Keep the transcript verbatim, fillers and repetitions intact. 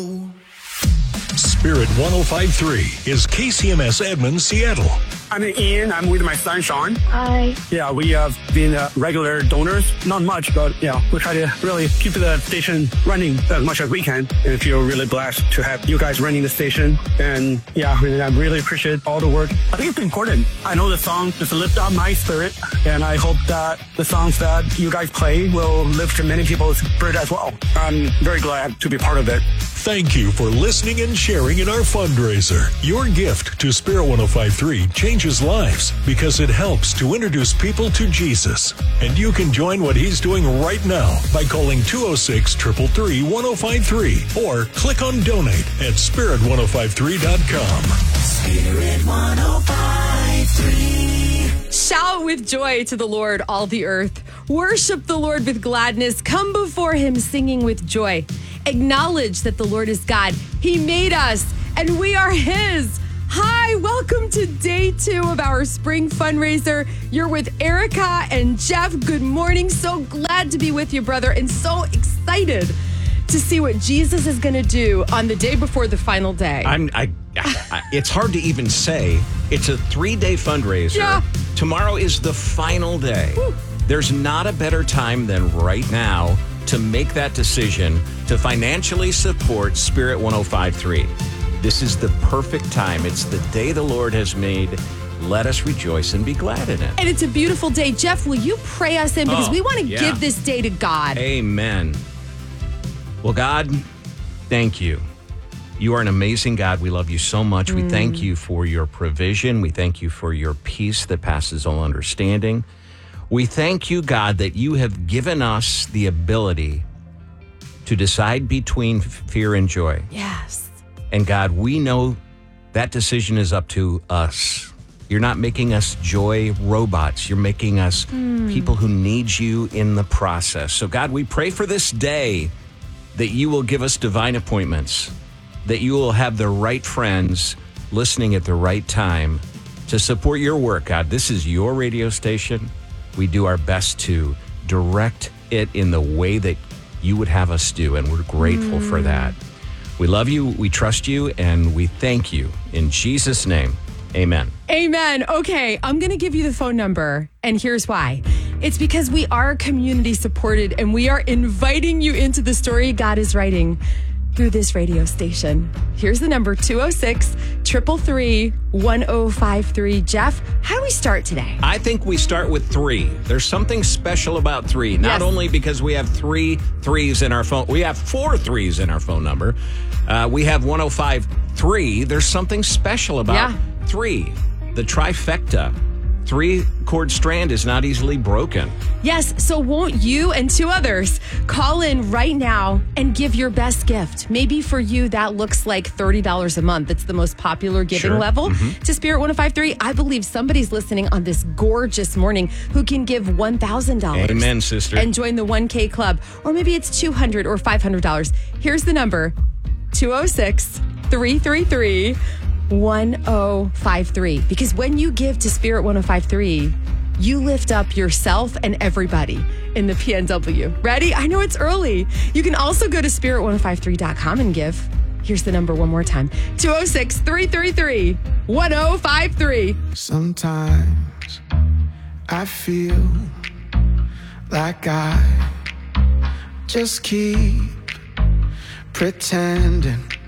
Spirit one oh five point three is K C M S Edmonds, Seattle. I'm Ian. I'm with my son, Sean. Hi. Yeah, we have been uh, regular donors. Not much, but yeah, we try to really keep the station running as much as we can. And feel really blessed to have you guys running the station. And yeah, I really appreciate all the work. I think it's important. I know the song just lift up my spirit. And I hope that the songs that you guys play will lift to many people's spirit as well. I'm very glad to be part of it. Thank you for listening and sharing in our fundraiser. Your gift to Spirit one oh five point three changes lives because it helps to introduce people to Jesus. And you can join what he's doing right now by calling two oh six, three three three, one oh five three or click on donate at spirit one oh five three dot com. Spirit one oh five three. Shout with joy to the Lord, all the earth. Worship the Lord with gladness. Come before him singing with joy. Acknowledge that the Lord is God. He made us, and we are his. Hi, welcome to day two of our spring fundraiser. You're with Erica and Jeff. Good morning. So glad to be with you, brother, and so excited to see what Jesus is going to do on the day before the final day. I'm, I, I, it's hard to even say. It's a three-day fundraiser. Yeah. Tomorrow is the final day. Woo. There's not a better time than right now to make that decision to financially support Spirit one oh five point three. This is the perfect time. It's the day the Lord has made. Let us rejoice and be glad in it. And it's a beautiful day. Jeff, will you pray us in? Because Oh, we want to yeah. give this day to God. Amen. Well, God, thank you. You are an amazing God. We love you so much. We thank you for your provision. We thank you for your peace that passes all understanding. We thank you, God, that you have given us the ability to decide between fear and joy. Yes. And God, we know that decision is up to us. You're not making us joy robots. You're making us mm. people who need you in the process. So God, we pray for this day that you will give us divine appointments, that you will have the right friends listening at the right time to support your work, God. This is your radio station. We do our best to direct it in the way that you would have us do, and we're grateful mm. for that. We love you, we trust you, and we thank you. In Jesus' name, amen. Amen. Okay, I'm going to give you the phone number, and here's why. It's because we are community supported, and we are inviting you into the story God is writing through this radio station. Here's the number, two oh six, three three three, one oh five three. Jeff, how do we start today? I think we start with three. There's something special about three. Not Yes. only because we have three threes in our phone, we have four threes in our phone number. Uh, we have one oh five three. There's something special about Yeah. three. The trifecta. Three chord strand is not easily broken. Yes, so won't you and two others call in right now and give your best gift? Maybe for you, that looks like thirty dollars a month. It's the most popular giving Sure. level Mm-hmm. to Spirit one oh five point three. I believe somebody's listening on this gorgeous morning who can give one thousand dollars. Amen, sister. And join the one K club. Or maybe it's two hundred dollars or five hundred dollars. Here's the number, two oh six, three three three, one oh five three. Because when you give to Spirit one oh five point three, you lift up yourself and everybody in the P N W. Ready? I know it's early. You can also go to spirit one oh five three dot com and give. Here's the number one more time, two oh six, three three three, one oh five three. Sometimes I feel like I just keep pretending